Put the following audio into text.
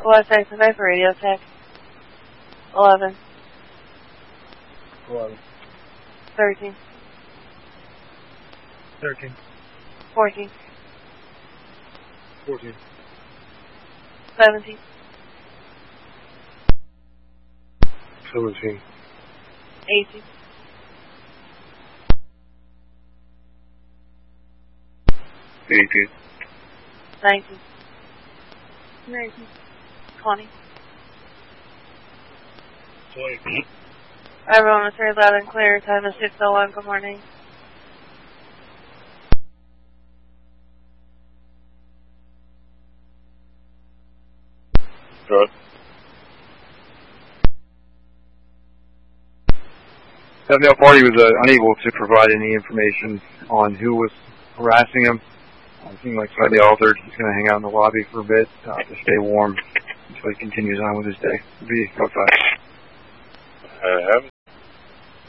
West Exit for Radio Tech. 11. 11. 13. 13. 14. 14. 17. 17. 18. 18. 19. 19. 20. 20. Everyone is heard loud and clear. Time is 6:01. Good morning. Good. Avondale Party was unable to provide any information on who was harassing him. It seemed like slightly altered. He's going to hang out in the lobby for a bit to stay warm until he continues on with his day. Be outside. I haven't